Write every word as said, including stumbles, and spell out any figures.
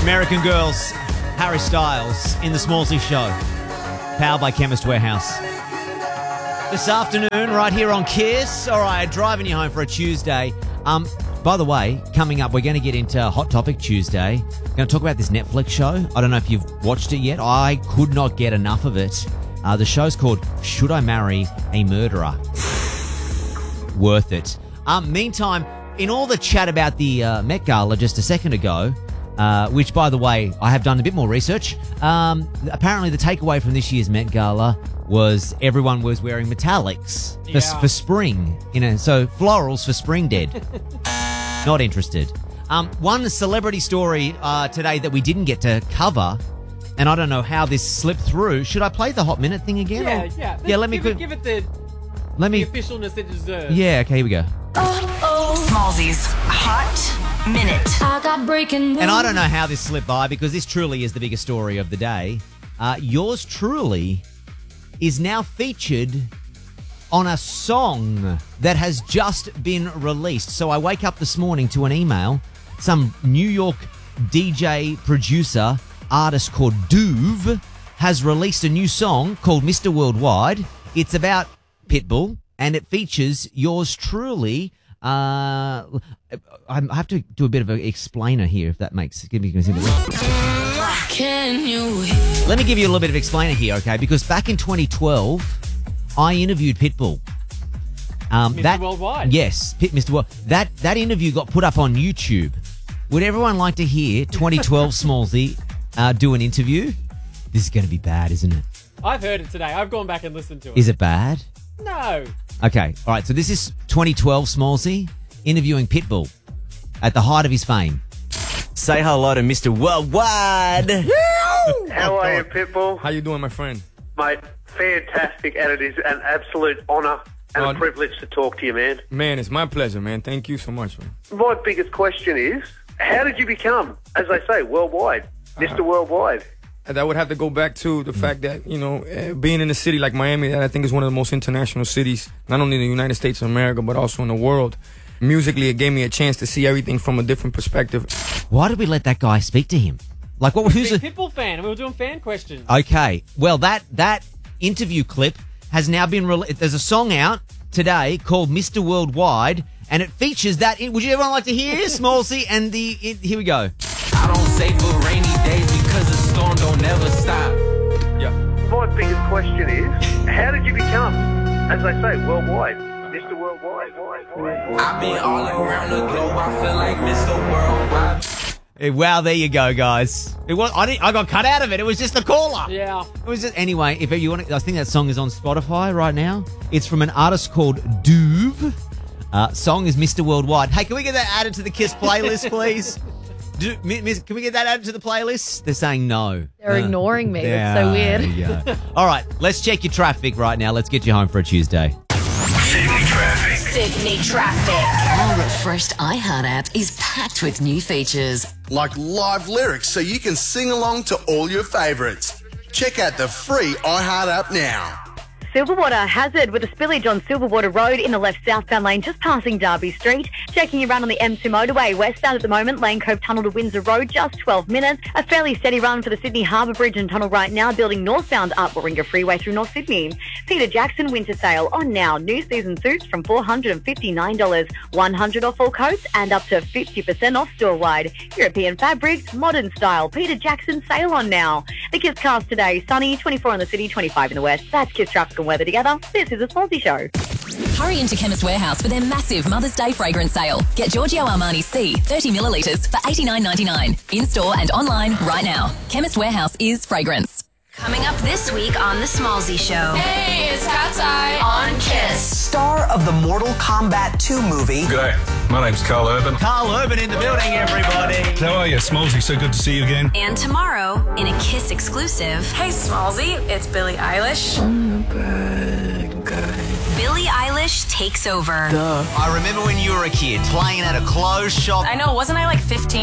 American Girls, Harry Styles in the Smallsy Show, powered by Chemist Warehouse. This afternoon, right here on Kiss. All right, driving you home for a Tuesday. Um, by the way, coming up, we're going to get into Hot Topic Tuesday. We're going to talk about this Netflix show. I don't know if you've watched it yet. I could not get enough of it. Uh, the show's called Should I Marry a Murderer? Worth it. Um, meantime, in all the chat about the uh, Met Gala just a second ago, uh, which, by the way, I have done a bit more research, um, apparently the takeaway from this year's Met Gala was everyone was wearing metallics for, Yeah. for spring. You know, so florals for spring dead. Not interested. Um, one celebrity story uh, today that we didn't get to cover, and I don't know how this slipped through. Should I play the Hot Minute thing again? Yeah, or- yeah. Yeah, let me give, quick- it, give it the, Let the me... officialness it deserves. Yeah, okay, here we go. Smallzy's Hot Minute. I got breaking news. And I don't know how this slipped by because this truly is the biggest story of the day. Uh, yours truly is now featured on a song that has just been released. So I wake up this morning to an email. Some New York D J, producer, artist called Duve has released a new song called Mister Worldwide. It's about Pitbull, and it features yours truly. Uh, I have to do a bit of an explainer here, if that makes. Give me. Can you Let me give you a little bit of explainer here, okay? Because back in twenty twelve, I interviewed Pitbull. Um, Mister that, Worldwide. Yes, Pit, Mister World. That that interview got put up on YouTube. Would everyone like to hear twenty twelve Smallsy uh, do an interview? This is going to be bad, isn't it? I've heard it today. I've gone back and listened to it. Is it bad? No. Okay, all right. So this is twenty twelve Smallsy interviewing Pitbull at the height of his fame. Say hello to Mister Worldwide. How are you, Pitbull? How you doing, my friend? Mate, fantastic, and it is an absolute honour and Oh, a privilege to talk to you, man. Man, it's my pleasure, man. Thank you so much, man. My biggest question is, how did you become, as they say, worldwide, Mister Worldwide? And that would have to go back to the fact that, you know, eh, being in a city like Miami, that I think is one of the most international cities, not only in the United States of America, but also in the world. Musically, it gave me a chance to see everything from a different perspective. Why did we let that guy speak to him? Like, what? Who's Big a, Pitbull fan, and we were doing fan questions. Okay, well, that that interview clip has now been released. There's a song out today called Mister Worldwide, and it features that. Would you everyone like to hear Smallsy? And the it, here we go. I don't save for rainy days because the storm don't never stop. Yeah. My biggest question is, how did you become, as they say, worldwide, Mister Worldwide? I've been all around the globe. I feel like Mister Worldwide. Eh, Wow, there you go, guys. It was I didn't, I got cut out of it. It was just the caller. Yeah. It was just anyway. If you want, to, I think that song is on Spotify right now. It's from an artist called Duve. Uh, song is Mister Worldwide. Hey, can we get that added to the Kiss playlist, please? Do, mi- miss, can we get that added to the playlist? They're saying no. They're ignoring me. That's so weird. Yeah. All right, let's check your traffic right now. Let's get you home for a Tuesday. Sydney traffic. Our refreshed iHeart app is packed with new features. like live lyrics so you can sing along to all your favourites. Check out the free iHeart app now. Silverwater hazard with a spillage on Silverwater Road in the left southbound lane just passing Derby Street. Checking you around on the M two motorway westbound at the moment, Lane Cove Tunnel to Windsor Road, just twelve minutes. A fairly steady run for the Sydney Harbour Bridge and Tunnel right now, building northbound up Warringah Freeway through North Sydney. Peter Jackson winter sale on now. New season suits from four hundred fifty-nine dollars, one hundred dollars off all coats and up to fifty percent off store-wide. European fabrics, modern style. Peter Jackson sale on now. The Kiss cast today, sunny, twenty-four in the city, twenty-five in the west. That's Kiss traffic and weather together. This is a Smallsy Show. Hurry into Chemist Warehouse for their massive Mother's Day fragrance sale. Get Giorgio Armani C, thirty millilitres for eighty-nine ninety-nine. In-store and online right now. Chemist Warehouse is fragrance. Coming up this week on The Smallsy Show. Hey, it's Cat's Eye. On Kiss. Star of the Mortal Kombat two movie. G'day, my name's Carl Urban. Carl Urban in the building, everybody. How are you, Smallsy? So good to see you again. And tomorrow, in a Kiss exclusive, Hey, Smallsy, it's Billie Eilish. Billie Eilish takes over. I remember when you were a kid playing at a clothes shop. I know, wasn't I like fifteen?